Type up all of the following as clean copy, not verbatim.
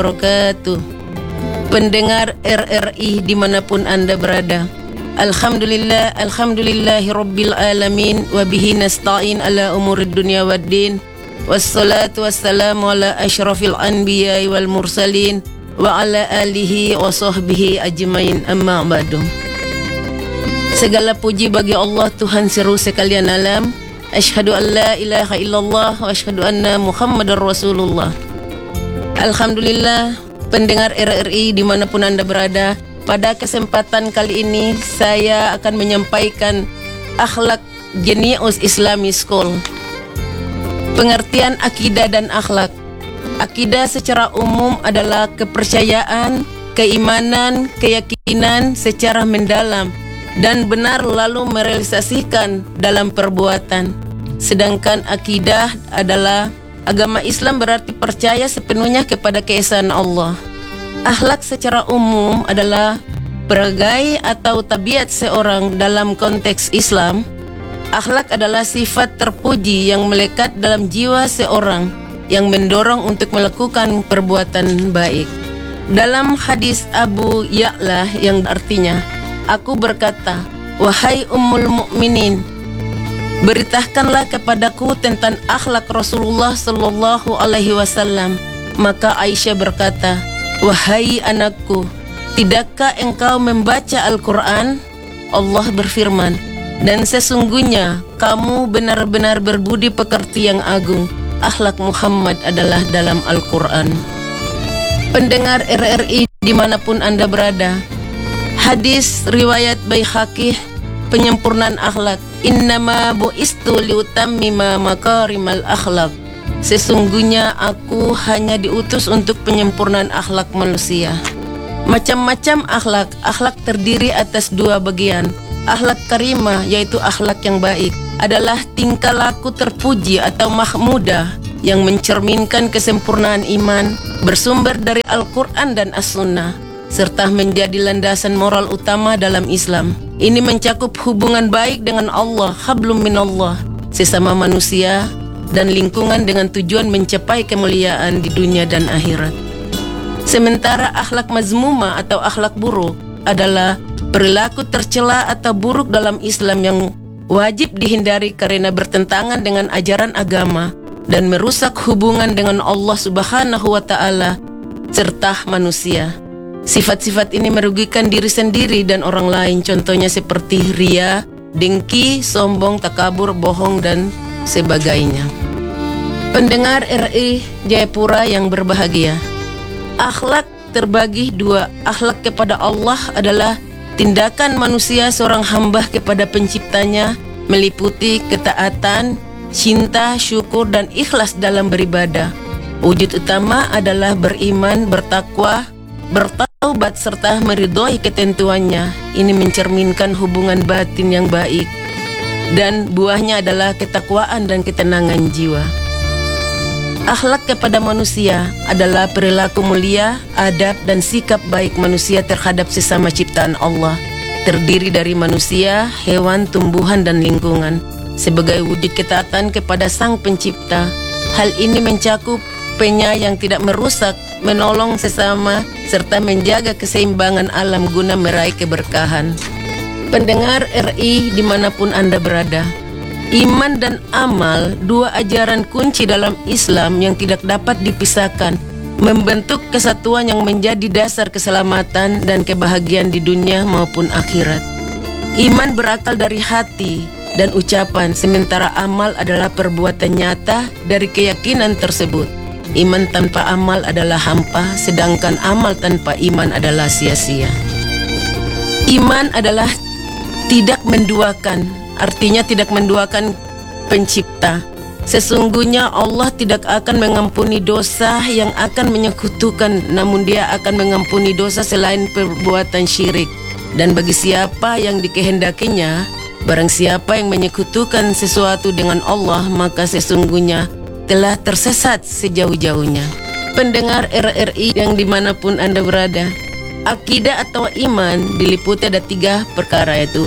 wabarakatuh. Pendengar RRI dimanapun Anda berada, Alhamdulillahi Rabbil Alamin, wabihi nasta'in ala umurid dunia waddin, wassalatu wassalamu ala ashrafil anbiya wal mursalin, wa ala alihi wa sahbihi ajmain, amma ba'du. Segala puji bagi Allah, Tuhan seru sekalian alam. Asyhadu an la ilaha illallah wa asyhadu anna Muhammadar Rasulullah. Alhamdulillah, pendengar RRI dimanapun Anda berada, pada kesempatan kali ini saya akan menyampaikan akhlak Jenius Islami School. Pengertian akidah dan akhlak. Akidah secara umum adalah kepercayaan, keimanan, keyakinan secara mendalam dan benar lalu merealisasikan dalam perbuatan. Sedangkan akidah adalah agama Islam berarti percaya sepenuhnya kepada keesaan Allah. Akhlak secara umum adalah perangai atau tabiat seorang dalam konteks Islam. Akhlak adalah sifat terpuji yang melekat dalam jiwa seorang yang mendorong untuk melakukan perbuatan baik. Dalam hadis Abu Ya'la yang artinya, aku berkata, wahai Ummul Mukminin, beritakanlah kepadaku tentang akhlak Rasulullah sallallahu alaihi wasallam. Maka Aisyah berkata, wahai anakku, tidakkah engkau membaca Al-Quran? Allah berfirman, dan sesungguhnya kamu benar-benar berbudi pekerti yang agung. Akhlak Muhammad adalah dalam Al-Quran. Pendengar RRI dimanapun Anda berada, hadis riwayat Baihaqi, penyempurnaan akhlak. Innama bu'istu liutammima makarimal akhlak. Sesungguhnya aku hanya diutus untuk penyempurnaan akhlak manusia. Macam-macam akhlak. Akhlak terdiri atas dua bagian. Akhlak karimah, yaitu akhlak yang baik, adalah tingkah laku terpuji atau mahmudah yang mencerminkan kesempurnaan iman, bersumber dari Al-Quran dan As-Sunnah, serta menjadi landasan moral utama dalam Islam. Ini mencakup hubungan baik dengan Allah, hablum minallah, sesama manusia, dan lingkungan dengan tujuan mencapai kemuliaan di dunia dan akhirat. Sementara akhlak mazmuma atau akhlak buruk adalah perilaku tercela atau buruk dalam Islam yang wajib dihindari karena bertentangan dengan ajaran agama dan merusak hubungan dengan Allah Subhanahu wa Ta'ala serta manusia. Sifat-sifat ini merugikan diri sendiri dan orang lain, contohnya seperti ria, dengki, sombong, takabur, bohong, dan sebagainya. Pendengar RI Jayapura yang berbahagia, akhlak terbagi dua. Akhlak kepada Allah adalah tindakan manusia seorang hamba kepada penciptanya, meliputi ketaatan, cinta, syukur, dan ikhlas dalam beribadah. Wujud utama adalah beriman, bertakwa, bertaubat, serta meridhoi ketentuannya. Ini mencerminkan hubungan batin yang baik, dan buahnya adalah ketakwaan dan ketenangan jiwa. Akhlak kepada manusia adalah perilaku mulia, adab, dan sikap baik manusia terhadap sesama ciptaan Allah, terdiri dari manusia, hewan, tumbuhan, dan lingkungan, sebagai wujud ketaatan kepada Sang Pencipta. Hal ini mencakup penyayang, tidak merusak, menolong sesama, serta menjaga keseimbangan alam guna meraih keberkahan. Pendengar RI dimanapun Anda berada, iman dan amal, dua ajaran kunci dalam Islam yang tidak dapat dipisahkan, membentuk kesatuan yang menjadi dasar keselamatan dan kebahagiaan di dunia maupun akhirat. Iman berakal dari hati dan ucapan, sementara amal adalah perbuatan nyata dari keyakinan tersebut. Iman tanpa amal adalah hampa, sedangkan amal tanpa iman adalah sia-sia. Iman adalah tidak menduakan, artinya tidak menduakan pencipta. Sesungguhnya Allah tidak akan mengampuni dosa yang akan menyekutukan, namun Dia akan mengampuni dosa selain perbuatan syirik. Dan bagi siapa yang dikehendakinya, barang siapa yang menyekutukan sesuatu dengan Allah, maka sesungguhnya telah tersesat sejauh-jauhnya. Pendengar RRI yang dimanapun Anda berada, akidah atau iman diliputi ada tiga perkara, yaitu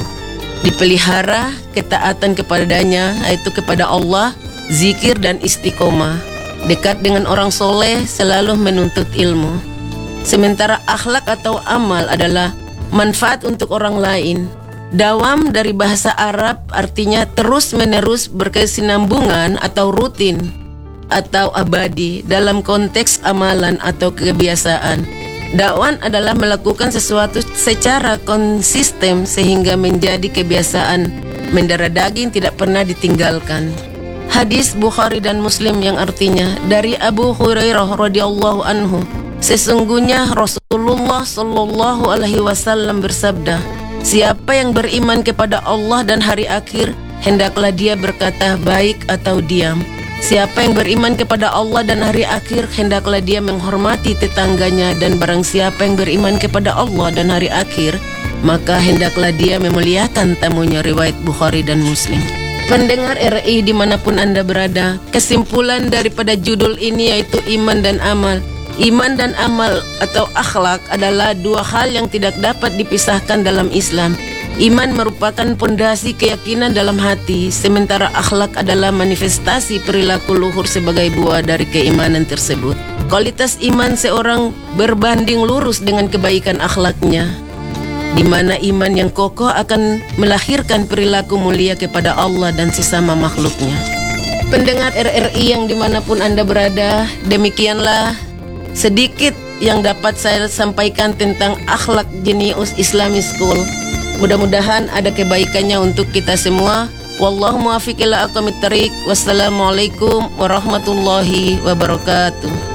dipelihara, ketaatan kepadanya, yaitu kepada Allah, zikir, dan istiqomah. dekat dengan orang soleh, selalu menuntut ilmu. Sementara akhlak atau amal adalah manfaat untuk orang lain. Dawam dari bahasa Arab artinya terus-menerus, berkesinambungan atau rutin atau abadi dalam konteks amalan atau kebiasaan. Dakwan adalah melakukan sesuatu secara konsisten sehingga menjadi kebiasaan, mendarah daging tidak pernah ditinggalkan. Hadis Bukhari dan Muslim yang artinya dari Abu Hurairah radhiyallahu anhu, sesungguhnya Rasulullah sallallahu alaihi wasallam bersabda, siapa yang beriman kepada Allah dan hari akhir, hendaklah dia berkata baik atau diam. Siapa yang beriman kepada Allah dan hari akhir, hendaklah dia menghormati tetangganya, dan barang siapa yang beriman kepada Allah dan hari akhir, maka hendaklah dia memuliakan tamunya. Riwayat Bukhari dan Muslim. Pendengar RI dimanapun Anda berada, kesimpulan daripada judul ini yaitu iman dan amal. Iman dan amal atau akhlak adalah dua hal yang tidak dapat dipisahkan dalam Islam. Iman merupakan pondasi keyakinan dalam hati, sementara akhlak adalah manifestasi perilaku luhur sebagai buah dari keimanan tersebut. Kualitas iman seorang berbanding lurus dengan kebaikan akhlaknya, di mana iman yang kokoh akan melahirkan perilaku mulia kepada Allah dan sesama makhluknya. Pendengar RRI yang dimanapun Anda berada, demikianlah sedikit yang dapat saya sampaikan tentang akhlak jenius Islamic School. Mudah-mudahan ada kebaikannya untuk kita semua. Wallahu muwaffiq ila aqwamit thariq. Wassalamualaikum warahmatullahi wabarakatuh.